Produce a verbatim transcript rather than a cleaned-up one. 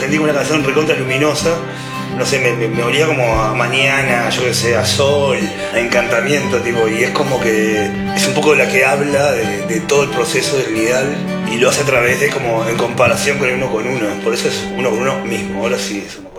sentí como una canción recontra luminosa. No sé, me, me, me olía como a mañana, yo que sé, a sol, a encantamiento, tipo, y es como que es un poco la que habla de, de todo el proceso del ideal y lo hace a través de como en comparación con el uno con uno, por eso es uno con uno mismo, ahora sí es uno.